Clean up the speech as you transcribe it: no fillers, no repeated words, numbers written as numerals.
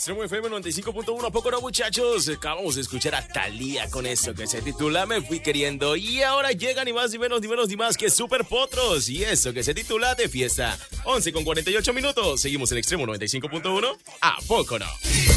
Extremo FM 95.1, ¿a poco no, muchachos? Acabamos de escuchar a Thalía con esto que se titula Me Fui Queriendo. Y ahora llega ni más ni menos que Super Potros. Y eso que se titula De Fiesta. 11:48 minutos. Seguimos en Extremo 95.1, ¿a poco no?